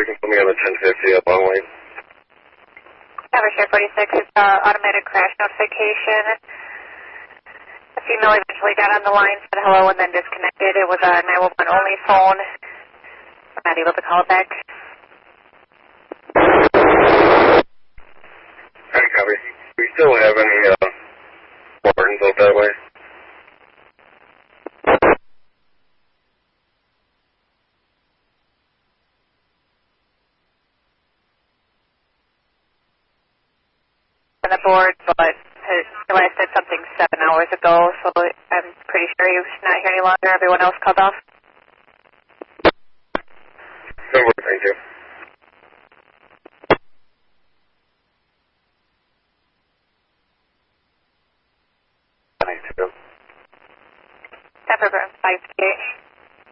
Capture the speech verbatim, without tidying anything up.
You can put me on the ten fifty up on lane. Cover Share forty-six, it's uh, automated crash notification. A female eventually got on the line, said hello, and then disconnected. It was a nine one one only phone. I'm not able to call it back. Alright, copy. Do we still have any uh, Martins out that way? On the board, but the last said something seven hours ago, so I'm pretty sure he's not here any longer. Everyone else called off. No worries, thank you. Thank you. Temper five eight.